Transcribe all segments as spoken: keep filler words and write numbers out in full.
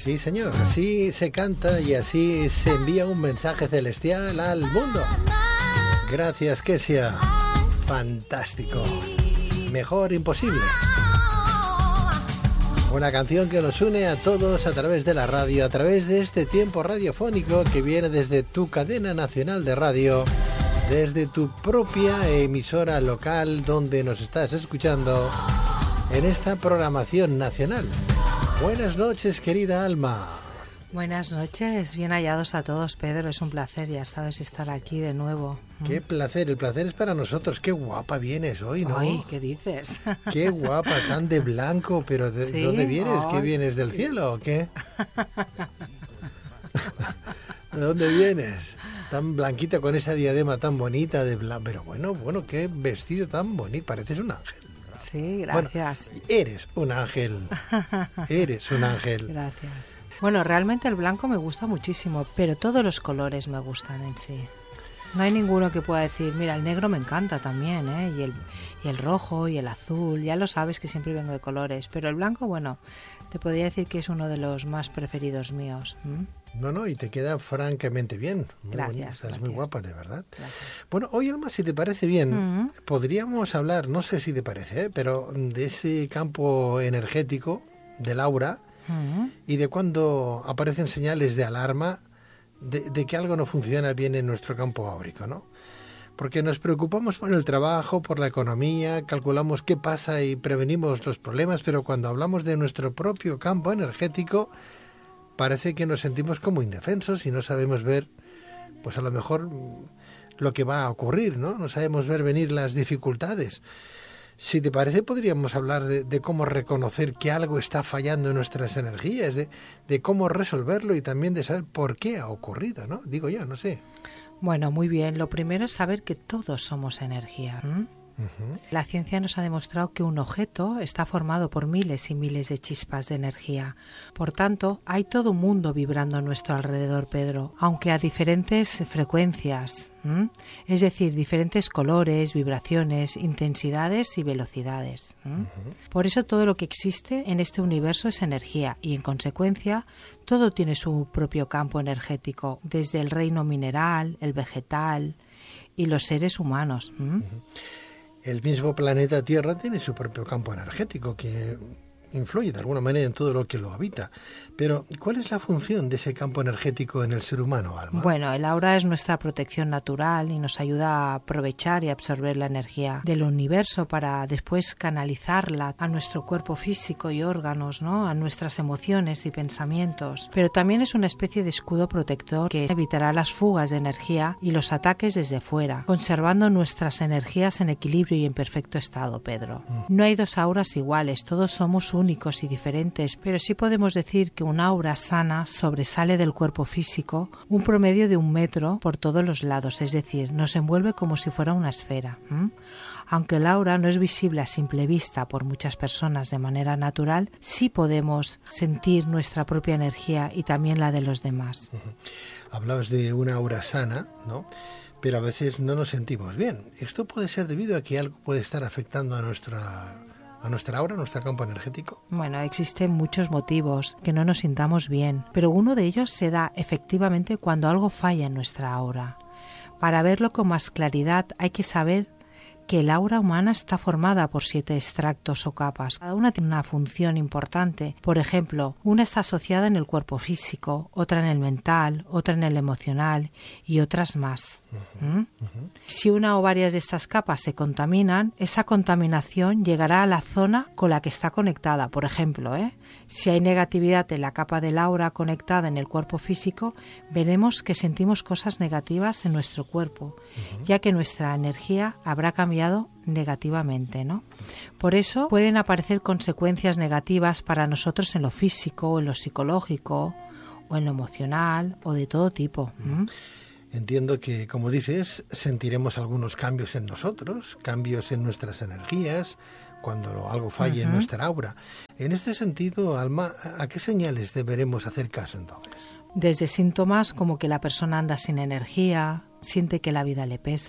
Sí, señor, así se canta y así se envía un mensaje celestial al mundo. Gracias, que sea fantástico. Mejor imposible. Una canción que nos une a todos a través de la radio, a través de este tiempo radiofónico que viene desde tu cadena nacional de radio, desde tu propia emisora local donde nos estás escuchando en esta programación nacional. Buenas noches, querida Alma. Buenas noches, bien hallados a todos, Pedro. Es un placer, ya sabes, estar aquí de nuevo. Qué placer, el placer es para nosotros. Qué guapa vienes hoy, ¿no? Ay, ¿qué dices? Qué guapa, tan de blanco, pero ¿de ¿Sí? dónde vienes? Ay. ¿Qué vienes, del cielo o qué? ¿De dónde vienes? Tan blanquita con esa diadema tan bonita de blanco. Pero bueno, bueno, qué vestido tan bonito, pareces un ángel. Sí, gracias. Bueno, eres un ángel, eres un ángel. Gracias. Bueno, realmente el blanco me gusta muchísimo, pero todos los colores me gustan en sí. No hay ninguno que pueda decir, mira, el negro me encanta también, ¿eh? Y el, y el rojo y el azul, ya lo sabes que siempre vengo de colores, pero el blanco, bueno, te podría decir que es uno de los más preferidos míos. ¿Mm? No, no, y te queda francamente bien. Muy Gracias, bonita, estás gracias. muy guapa, de verdad. Gracias. Bueno, hoy, Alma, si te parece bien, Mm. podríamos hablar, no sé si te parece, ¿eh? pero de ese campo energético del aura Mm. y de cuando aparecen señales de alarma de, de que algo no funciona bien en nuestro campo áurico, ¿no? Porque nos preocupamos por el trabajo, por la economía, calculamos qué pasa y prevenimos los problemas, pero cuando hablamos de nuestro propio campo energético, parece que nos sentimos como indefensos y no sabemos ver, pues a lo mejor, lo que va a ocurrir, ¿no? No sabemos ver venir las dificultades. Si te parece, podríamos hablar de, de cómo reconocer que algo está fallando en nuestras energías, de, de cómo resolverlo y también de saber por qué ha ocurrido, ¿no? Digo yo, no sé. Bueno, muy bien. Lo primero es saber que todos somos energía. ¿Mm? Uh-huh. La ciencia nos ha demostrado que un objeto está formado por miles y miles de chispas de energía. Por tanto, hay todo un mundo vibrando a nuestro alrededor, Pedro, aunque a diferentes frecuencias. ¿Mm? Es decir, diferentes colores, vibraciones, intensidades y velocidades. ¿Mm? Uh-huh. Por eso todo lo que existe en este universo es energía y, en consecuencia, todo tiene su propio campo energético, desde el reino mineral, el vegetal y los seres humanos. ¿Mm? Uh-huh. El mismo planeta Tierra tiene su propio campo energético que influye de alguna manera en todo lo que lo habita. Pero, ¿cuál es la función de ese campo energético en el ser humano, Alma? Bueno, el aura es nuestra protección natural y nos ayuda a aprovechar y absorber la energía del universo para después canalizarla a nuestro cuerpo físico y órganos, ¿no? A nuestras emociones y pensamientos. Pero también es una especie de escudo protector que evitará las fugas de energía y los ataques desde fuera, conservando nuestras energías en equilibrio y en perfecto estado, Pedro. Mm. No hay dos auras iguales, todos somos únicos y diferentes, pero sí podemos decir que un aura sana sobresale del cuerpo físico un promedio de un metro por todos los lados, es decir, nos envuelve como si fuera una esfera. ¿Mm? Aunque el aura no es visible a simple vista por muchas personas de manera natural, sí podemos sentir nuestra propia energía y también la de los demás. Uh-huh. Hablabas de una aura sana, ¿no? Pero a veces no nos sentimos bien. Esto puede ser debido a que algo puede estar afectando a nuestra... ¿A nuestra aura, a nuestro campo energético? Bueno, existen muchos motivos que no nos sintamos bien, pero uno de ellos se da efectivamente cuando algo falla en nuestra aura. Para verlo con más claridad hay que saber que el aura humana está formada por siete extractos o capas. Cada una tiene una función importante. Por ejemplo, una está asociada en el cuerpo físico, otra en el mental, otra en el emocional y otras más. Uh-huh, ¿Mm? uh-huh. Si una o varias de estas capas se contaminan, esa contaminación llegará a la zona con la que está conectada. Por ejemplo, ¿eh? si hay negatividad en la capa del aura conectada en el cuerpo físico, veremos que sentimos cosas negativas en nuestro cuerpo, uh-huh. ya que nuestra energía habrá cambiado negativamente, ¿no? Por eso pueden aparecer consecuencias negativas para nosotros en lo físico, en lo psicológico, o en lo emocional, o de todo tipo. ¿Mm? Entiendo que, como dices, sentiremos algunos cambios en nosotros, cambios en nuestras energías, cuando algo falle uh-huh. en nuestra aura. En este sentido, Alma, ¿a qué señales deberemos hacer caso entonces? Desde síntomas como que la persona anda sin energía, siente que la vida le pesa,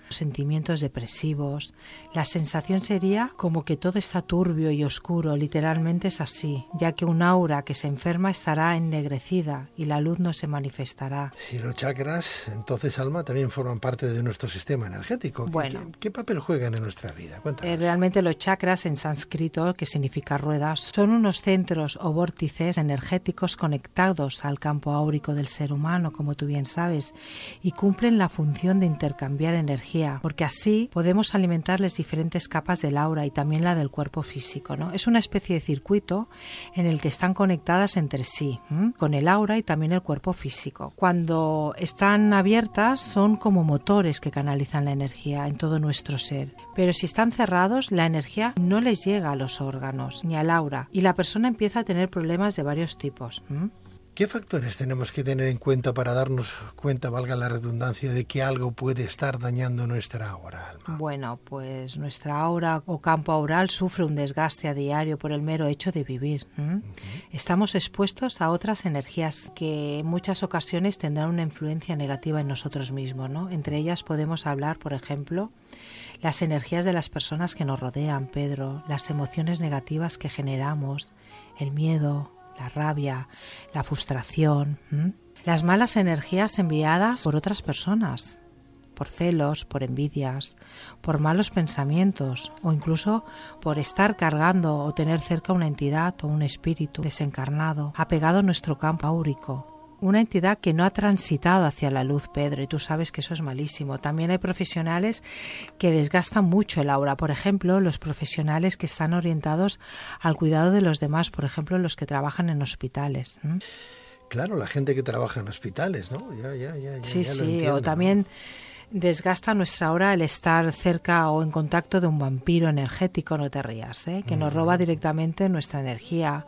sentimientos depresivos. La sensación sería como que todo está turbio y oscuro, literalmente es así, ya que un aura que se enferma estará ennegrecida y la luz no se manifestará. Y los chakras, entonces, Alma, también forman parte de nuestro sistema energético. ¿Qué, bueno, qué, qué papel juegan en nuestra vida? Cuéntanos. Eh, realmente los chakras en sánscrito, que significa ruedas, son unos centros o vórtices energéticos conectados al campo áurico del ser humano, como tú bien sabes, y cumplen la función de intercambiar energía, porque así podemos alimentarles diferentes capas del aura y también la del cuerpo físico, ¿no? Es una especie de circuito en el que están conectadas entre sí, ¿m? con el aura y también el cuerpo físico. Cuando están abiertas son como motores que canalizan la energía en todo nuestro ser, pero si están cerrados la energía no les llega a los órganos ni al aura y la persona empieza a tener problemas de varios tipos. ¿m? ¿Qué factores tenemos que tener en cuenta para darnos cuenta, valga la redundancia, de que algo puede estar dañando nuestra aura, Alma? Bueno, pues nuestra aura o campo aural sufre un desgaste a diario por el mero hecho de vivir. ¿eh? Uh-huh. Estamos expuestos a otras energías que en muchas ocasiones tendrán una influencia negativa en nosotros mismos, ¿no? Entre ellas podemos hablar, por ejemplo, las energías de las personas que nos rodean, Pedro, las emociones negativas que generamos, el miedo, la rabia, la frustración, ¿m? las malas energías enviadas por otras personas, por celos, por envidias, por malos pensamientos o incluso por estar cargando o tener cerca una entidad o un espíritu desencarnado apegado a nuestro campo áurico. Una entidad que no ha transitado hacia la luz, Pedro, y tú sabes que eso es malísimo. También hay profesionales que desgastan mucho el aura. Por ejemplo, los profesionales que están orientados al cuidado de los demás, por ejemplo, los que trabajan en hospitales. ¿Mm? Claro, la gente que trabaja en hospitales, ¿no? Ya, ya, ya, sí, ya sí, lo entiendo, o también ¿no? Desgasta nuestra aura el estar cerca o en contacto de un vampiro energético, no te rías, ¿eh? que nos roba directamente nuestra energía,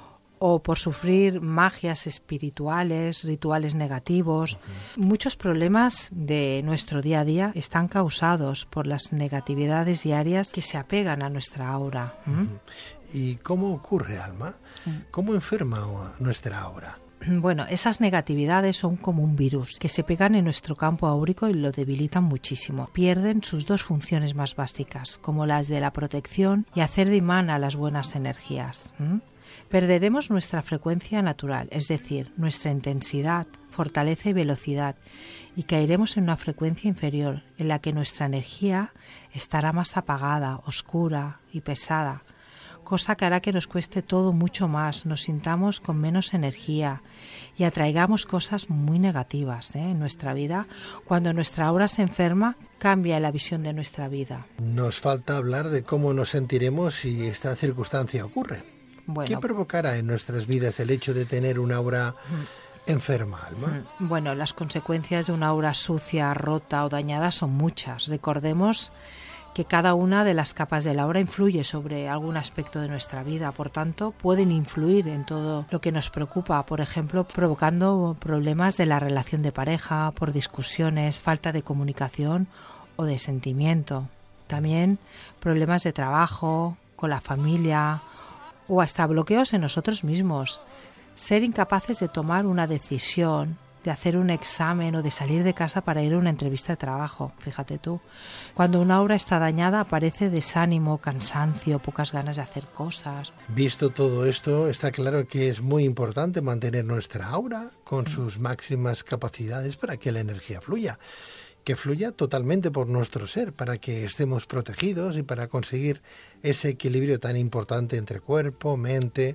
o por sufrir magias espirituales, rituales negativos. Uh-huh. Muchos problemas de nuestro día a día están causados por las negatividades diarias que se apegan a nuestra aura. ¿Mm? Uh-huh. ¿Y cómo ocurre, Alma? ¿Cómo enferma nuestra aura? Bueno, esas negatividades son como un virus que se pegan en nuestro campo áurico y lo debilitan muchísimo. Pierden sus dos funciones más básicas, como las de la protección y hacer de imán a las buenas energías. ¿Mm? Perderemos nuestra frecuencia natural, es decir, nuestra intensidad, fortaleza y velocidad, y caeremos en una frecuencia inferior, en la que nuestra energía estará más apagada, oscura y pesada, cosa que hará que nos cueste todo mucho más, nos sintamos con menos energía y atraigamos cosas muy negativas ¿eh? en nuestra vida. Cuando nuestra aura se enferma, cambia la visión de nuestra vida. Nos falta hablar de cómo nos sentiremos si esta circunstancia ocurre. Bueno, ¿qué provocará en nuestras vidas el hecho de tener una aura mm, enferma, Alma? Bueno, las consecuencias de una aura sucia, rota o dañada son muchas. Recordemos que cada una de las capas del aura influye sobre algún aspecto de nuestra vida, por tanto, pueden influir en todo lo que nos preocupa, por ejemplo, provocando problemas de la relación de pareja, por discusiones, falta de comunicación o de sentimiento. También problemas de trabajo, con la familia, o hasta bloqueos en nosotros mismos, ser incapaces de tomar una decisión, de hacer un examen o de salir de casa para ir a una entrevista de trabajo, fíjate tú. Cuando una aura está dañada aparece desánimo, cansancio, pocas ganas de hacer cosas. Visto todo esto, está claro que es muy importante mantener nuestra aura con sus máximas capacidades para que la energía fluya. Que fluya totalmente por nuestro ser, para que estemos protegidos y para conseguir ese equilibrio tan importante entre cuerpo, mente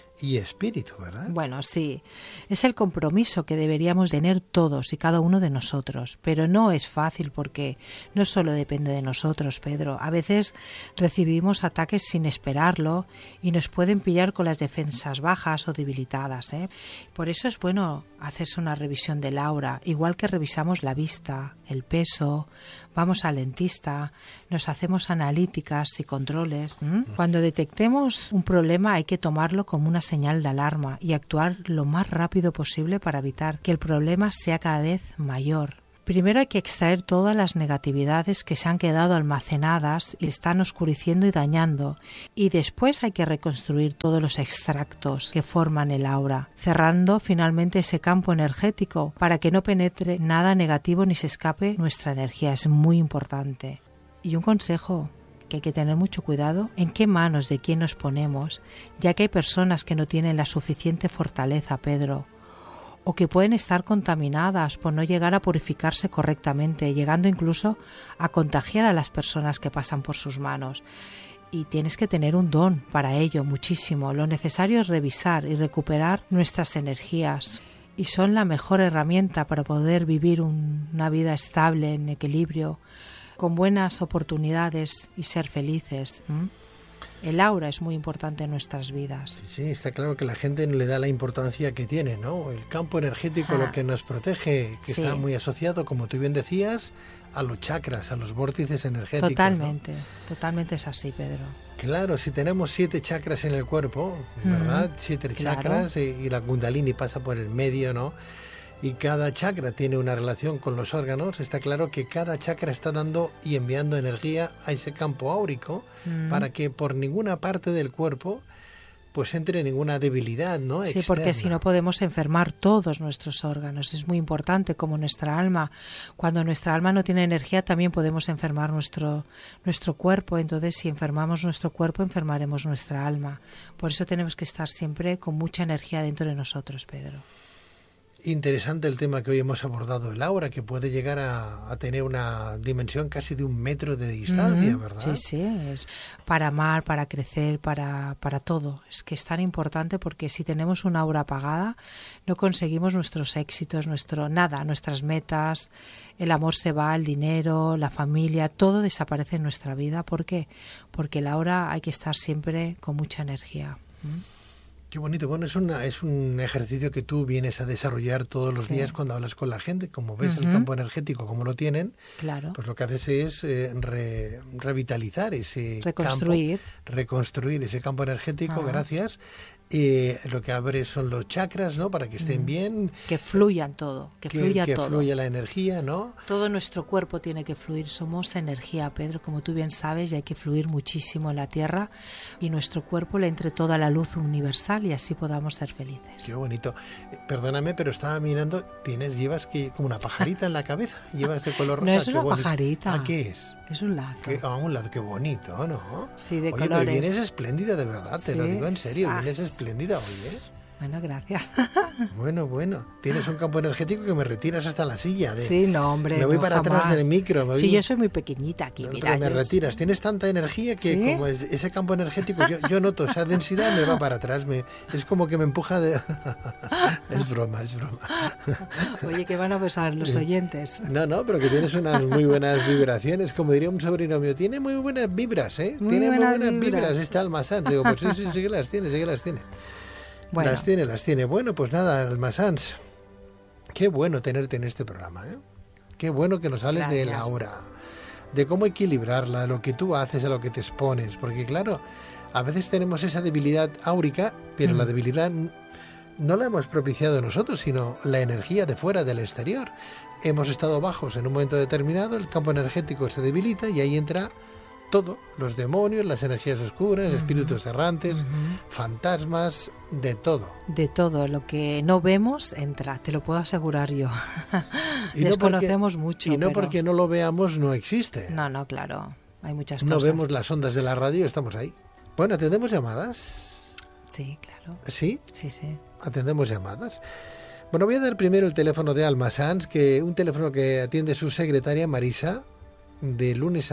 y espíritu, ¿verdad? Bueno, sí, es el compromiso que deberíamos tener todos y cada uno de nosotros, pero no es fácil porque no solo depende de nosotros, Pedro. A veces recibimos ataques sin esperarlo y nos pueden pillar con las defensas bajas o debilitadas, ¿eh? Por eso es bueno hacerse una revisión del aura, igual que revisamos la vista, el peso, vamos al dentista, nos hacemos analíticas y controles. ¿Mm? Cuando detectemos un problema hay que tomarlo como una señal de alarma y actuar lo más rápido posible para evitar que el problema sea cada vez mayor. Primero hay que extraer todas las negatividades que se han quedado almacenadas y están oscureciendo y dañando, y después hay que reconstruir todos los extractos que forman el aura, cerrando finalmente ese campo energético para que no penetre nada negativo ni se escape nuestra energía. Es muy importante. Y un consejo, que hay que tener mucho cuidado en qué manos de quién nos ponemos, ya que hay personas que no tienen la suficiente fortaleza, Pedro, o que pueden estar contaminadas por no llegar a purificarse correctamente, llegando incluso a contagiar a las personas que pasan por sus manos. Y tienes que tener un don para ello, muchísimo. Lo necesario es revisar y recuperar nuestras energías, y son la mejor herramienta para poder vivir un, una vida estable, en equilibrio, con buenas oportunidades y ser felices. ¿Mm? El aura es muy importante en nuestras vidas. Sí, sí, está claro que la gente no le da la importancia que tiene, ¿no? El campo energético, Ah, lo que nos protege, que sí. está muy asociado, como tú bien decías, a los chakras, a los vórtices energéticos. Totalmente, ¿no? totalmente es así, Pedro. Claro, si tenemos siete chakras en el cuerpo, ¿verdad? Mm, siete claro. chakras y, y la kundalini pasa por el medio, ¿no? Y cada chakra tiene una relación con los órganos. Está claro que cada chakra está dando y enviando energía a ese campo áurico Mm. para que por ninguna parte del cuerpo pues entre ninguna debilidad, ¿no? Sí, Externa. porque si no podemos enfermar todos nuestros órganos. Es muy importante, como nuestra alma. Cuando nuestra alma no tiene energía, también podemos enfermar nuestro, nuestro cuerpo. Entonces, si enfermamos nuestro cuerpo, enfermaremos nuestra alma. Por eso tenemos que estar siempre con mucha energía dentro de nosotros, Pedro. Interesante el tema que hoy hemos abordado, el aura, que puede llegar a, a tener una dimensión casi de un metro de distancia, Mm, ¿verdad? Sí, sí, es para amar, para crecer, para, para todo. Es que es tan importante porque si tenemos una aura apagada, no conseguimos nuestros éxitos, nuestro nada, nuestras metas, el amor se va, el dinero, la familia, todo desaparece en nuestra vida. ¿Por qué? Porque la aura hay que estar siempre con mucha energía. ¿Mm? Qué bonito. Bueno, es, una, es un ejercicio que tú vienes a desarrollar todos los Sí. días cuando hablas con la gente. Como ves Ujú. el campo energético, como lo tienen, Claro. pues lo que haces es eh, re- revitalizar ese Reconstruir. campo, reconstruir ese campo energético, Ah. gracias. Eh, lo que abre son los chakras, ¿no? Para que estén Mm. bien, Que fluyan todo, que, que, fluya que todo. fluya la energía, ¿no? Todo nuestro cuerpo tiene que fluir. Somos energía, Pedro, como tú bien sabes, y hay que fluir muchísimo en la tierra y nuestro cuerpo le entre toda la luz universal y así podamos ser felices. Qué bonito. Eh, Perdóname, pero estaba mirando, tienes, llevas que como una pajarita en la cabeza, llevas de color rosa. No es qué una bonito. pajarita. ¿Ah, qué es? Es un lazo. Qué, a un lado, qué bonito, ¿no? Sí, de Oye, pero colores. vienes espléndida, de verdad, te lo Sí, digo en serio, ah, vienes es- espléndida hoy, ¿eh? Bueno, gracias. Bueno, bueno, tienes un campo energético que me retiras hasta la silla. De, Sí, no, hombre. me voy no, para atrás jamás. del micro. Me voy, Sí, yo soy muy pequeñita aquí, no, mira. pero me yo- retiras, tienes tanta energía que ¿Sí? como es- ese campo energético, yo, yo noto esa densidad, me va para atrás, me, es como que me empuja de... Es broma, es broma. Oye, ¿qué van a pensar los oyentes? No, no, pero que tienes unas muy buenas vibraciones, como diría un sobrino mío, tiene muy buenas vibras, ¿eh? Muy tiene buenas muy buenas vibras, vibras. esta Almasans. Digo, pues sí, sí, sí que las tiene, sí que las tiene. Bueno, Las tiene, las tiene. Bueno, pues nada, Almasans, qué bueno tenerte en este programa, ¿eh? Qué bueno que nos hables de la Gracias. aura, de cómo equilibrarla, de lo que tú haces, a lo que te expones, porque claro, a veces tenemos esa debilidad áurica, pero Mm. la debilidad no la hemos propiciado nosotros, sino la energía de fuera, del exterior. Hemos estado bajos en un momento determinado, el campo energético se debilita y ahí entra todo, los demonios, las energías oscuras, espíritus errantes, Ujú. fantasmas, de todo. de todo lo que no vemos entra, te lo puedo asegurar yo. Y no Desconocemos porque- mucho. Y no pero- porque no lo veamos, no existe. No, no, claro. Hay muchas No cosas. vemos las ondas de la radio, estamos ahí. Bueno, ¿atendemos llamadas? Sí, claro. ¿Sí? Sí, sí. Atendemos llamadas. Bueno, voy a dar primero el teléfono de Almasans, que un teléfono que atiende su secretaria Marisa, de lunes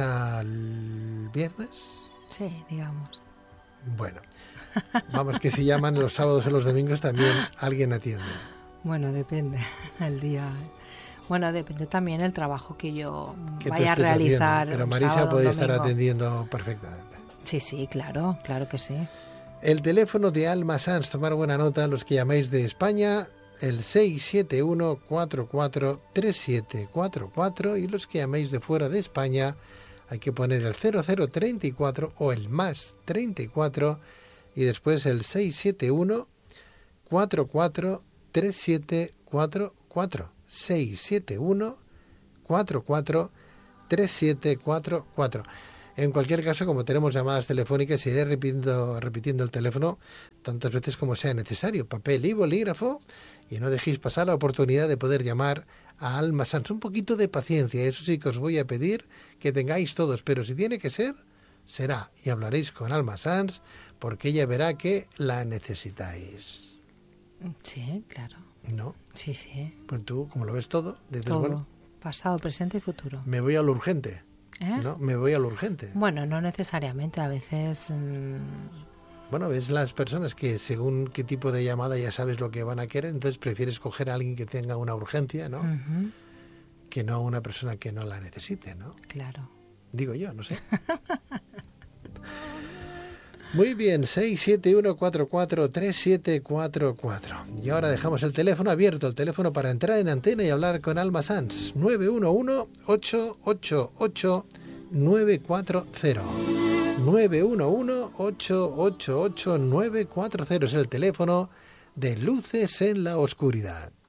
al viernes. Sí, digamos. Bueno, vamos, que si llaman los sábados o los domingos también alguien atiende. Bueno, depende el día. Bueno, depende también el trabajo que yo Que tú vaya a estés realizar. haciendo. Pero un Marisa sábado, un puede estar domingo. atendiendo perfectamente. Sí, sí, claro, claro que sí. El teléfono de Almasans, tomar buena nota, los que llamáis de España, el seis siete uno, cuatro cuatro tres siete cuatro cuatro, y los que llaméis de fuera de España, hay que poner el cero cero treinta y cuatro o el más treinta y cuatro y después el seis siete uno, cuatro cuatro tres siete cuatro cuatro. seis siete uno, cuatro cuatro tres siete cuatro cuatro. En cualquier caso, como tenemos llamadas telefónicas, iré repitiendo, repitiendo el teléfono tantas veces como sea necesario. Papel y bolígrafo, y no dejéis pasar la oportunidad de poder llamar a Alma Sans. Un poquito de paciencia, eso sí que os voy a pedir que tengáis todos, pero si tiene que ser, será. Y hablaréis con Alma Sans, porque ella verá que la necesitáis. Sí, claro. ¿No? Sí, sí. Pues tú, como lo ves todo, dices, Todo. bueno, Pasado, presente y futuro. me voy a lo urgente. ¿Eh? ¿No? Me voy a lo urgente. Bueno, no necesariamente. A veces... Mmm... Bueno, ves las personas que según qué tipo de llamada ya sabes lo que van a querer, entonces prefieres coger a alguien que tenga una urgencia, ¿no? Uh-huh. Que no a una persona que no la necesite, ¿no? Claro. Digo yo, no sé. Muy bien, seis siete uno cuatro cuatro tres siete cuatro cuatro. Y ahora dejamos el teléfono abierto, el teléfono para entrar en antena y hablar con Alma Sans. nueve uno uno, ocho ocho ocho, nueve cuatro cero. nueve uno uno, ocho ocho ocho, nueve cuatro cero es el teléfono de Luces en la Oscuridad.